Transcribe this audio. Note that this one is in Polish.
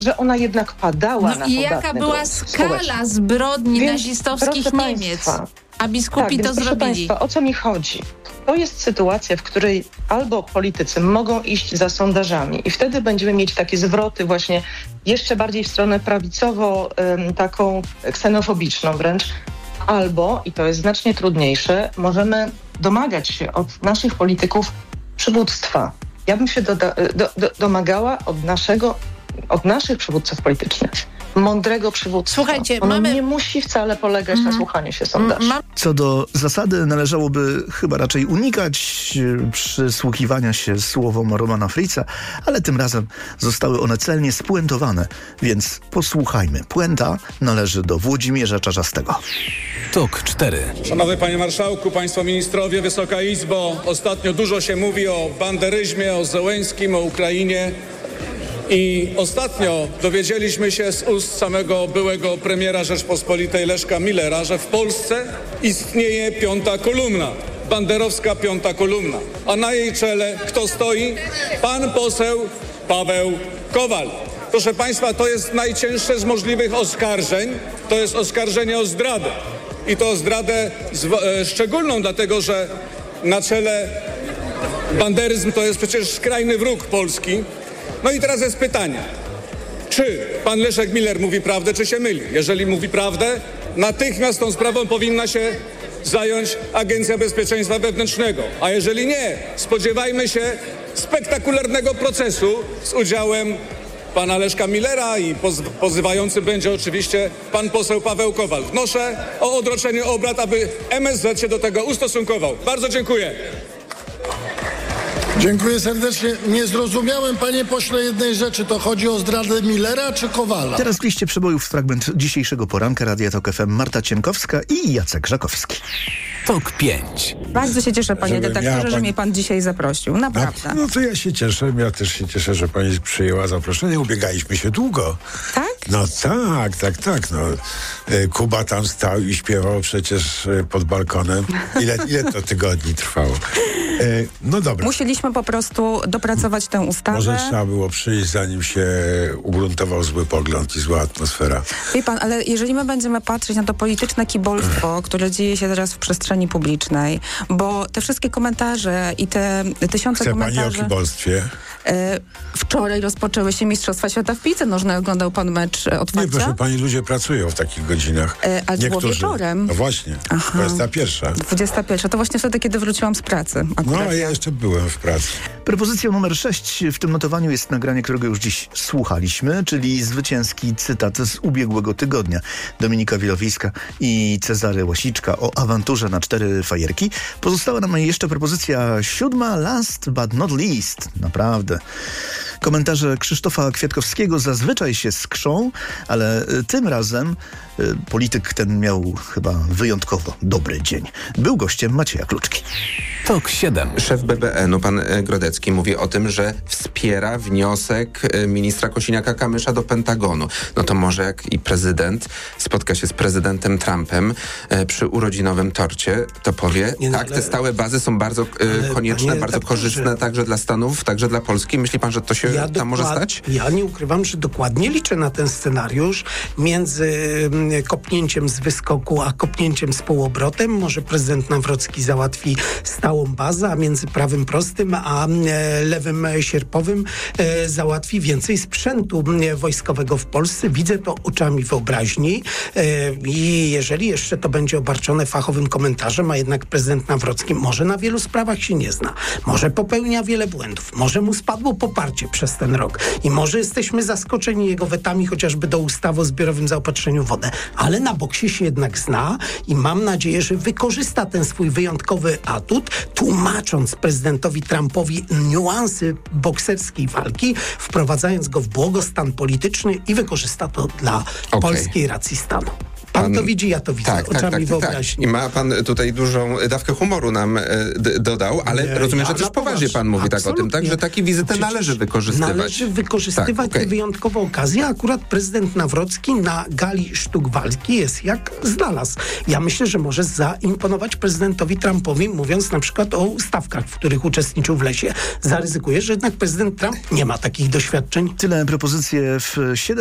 że ona jednak padała na i jaka była skala zbrodni nazistowskich Niemiec? A biskupi to zrobili. Proszę Państwa, o co mi chodzi? To jest sytuacja, w której albo politycy mogą iść za sondażami i wtedy będziemy mieć takie zwroty właśnie jeszcze bardziej w stronę prawicowo, taką ksenofobiczną wręcz, albo, i to jest znacznie trudniejsze, możemy domagać się od naszych polityków przywództwa. Ja bym się domagała od naszych przywódców politycznych mądrego przywództwa. Słuchajcie, ono nie musi wcale polegać na słuchaniu się sondaży. Co do zasady należałoby chyba raczej unikać przysłuchiwania się słowom Romana Fritza, ale tym razem zostały one celnie spuentowane, więc posłuchajmy. Puenta należy do Włodzimierza Czarzastego. TOK 4. Szanowny Panie Marszałku, Państwo Ministrowie, Wysoka Izbo, ostatnio dużo się mówi o banderyzmie, o Zełenskim, o Ukrainie. I ostatnio dowiedzieliśmy się z ust samego byłego premiera Rzeczpospolitej Leszka Millera, że w Polsce istnieje piąta kolumna, banderowska piąta kolumna. A na jej czele kto stoi? Pan poseł Paweł Kowal. Proszę Państwa, to jest najcięższe z możliwych oskarżeń. To jest oskarżenie o zdradę. I to o zdradę szczególną, dlatego że na czele banderyzm to jest przecież skrajny wróg Polski. No i teraz jest pytanie, czy pan Leszek Miller mówi prawdę, czy się myli? Jeżeli mówi prawdę, natychmiast tą sprawą powinna się zająć Agencja Bezpieczeństwa Wewnętrznego. A jeżeli nie, spodziewajmy się spektakularnego procesu z udziałem pana Leszka Millera i pozywający będzie oczywiście pan poseł Paweł Kowal. Wnoszę o odroczenie obrad, aby MSZ się do tego ustosunkował. Bardzo dziękuję. Dziękuję serdecznie. Nie zrozumiałem, panie pośle, jednej rzeczy. To chodzi o zdradę Millera czy Kowala? Teraz w liście przebojów fragment dzisiejszego poranka Radia TOK FM Marta Cienkowska i Jacek Żakowski. TOK 5. Bardzo się cieszę, panie redaktorze, że mnie pan dzisiaj zaprosił. Naprawdę. No to ja się cieszę. Ja też się cieszę, że pani przyjęła zaproszenie. Ubiegaliśmy się długo. Tak? No tak. No. Kuba tam stał i śpiewał przecież pod balkonem. Ile to tygodni trwało? No dobra. Musieliśmy po prostu dopracować tę ustawę. Może trzeba było przyjść, zanim się ugruntował zły pogląd i zła atmosfera. Wie pan, ale jeżeli my będziemy patrzeć na to polityczne kibolstwo, które dzieje się teraz w przestrzeni publicznej, bo te wszystkie komentarze i te tysiące komentarzy... Chce pani o kibolstwie? Wczoraj rozpoczęły się Mistrzostwa Świata w piłce nożnej. Oglądał pan mecz otwarcia? Nie, proszę pani, ludzie pracują w takich godzinach. Ale to było wieczorem. No właśnie, 21. 21, to właśnie wtedy, kiedy wróciłam z pracy. No, a ja jeszcze byłem w pracy. Propozycją numer 6 w tym notowaniu jest nagranie, którego już dziś słuchaliśmy, czyli zwycięski cytat z ubiegłego tygodnia Dominika Wielowiejska i Cezary Łasiczka o awanturze na 4 fajerki. Pozostała nam jeszcze propozycja 7, last but not least. Naprawdę. Komentarze Krzysztofa Kwiatkowskiego zazwyczaj się skrzą, ale tym razem polityk ten miał chyba wyjątkowo dobry dzień. Był gościem Macieja Kluczki. TOK 7. Szef BBN-u, pan Grodecki, mówi o tym, że wspiera wniosek ministra Kosiniaka-Kamysza do Pentagonu. No to może jak i prezydent spotka się z prezydentem Trumpem przy urodzinowym torcie, to powie, te stałe bazy są bardzo konieczne, bardzo korzystne także dla Stanów, także dla Polski. Myśli pan, że to się tam może stać? Ja nie ukrywam, że dokładnie liczę na ten scenariusz. Między kopnięciem z wyskoku a kopnięciem z półobrotem może prezydent Nawrocki załatwi stałą bazę, a między prawym prostym a lewym sierpowym załatwi więcej sprzętu wojskowego w Polsce. Widzę to oczami wyobraźni i jeżeli jeszcze to będzie obarczone fachowym komentarzem, a jednak prezydent Nawrocki może na wielu sprawach się nie zna, może popełnia wiele błędów, może mu spadło poparcie przez ten rok i może jesteśmy zaskoczeni jego wetami chociażby do ustawy o zbiorowym zaopatrzeniu w wodę, ale na boksie się jednak zna i mam nadzieję, że wykorzysta ten swój wyjątkowy atut, tłumacząc prezydentowi Trumpowi niuansy bokserskiej walki, wprowadzając go w błogostan polityczny i wykorzysta to dla polskiej racji stanu. Pan to widzi, ja to widzę oczami wyobraźni. I ma pan tutaj dużą dawkę humoru nam dodał, ale rozumiem, że też poważnie pan mówi tak o tym, tak? Że takie wizyty należy wykorzystywać. Należy wykorzystywać te wyjątkowe okazje. Akurat prezydent Nawrocki na gali sztuk walki jest jak znalazł. Ja myślę, że może zaimponować prezydentowi Trumpowi, mówiąc na przykład o ustawkach, w których uczestniczył w lesie. Zaryzykuje, że jednak prezydent Trump nie ma takich doświadczeń. Tyle propozycje w 7.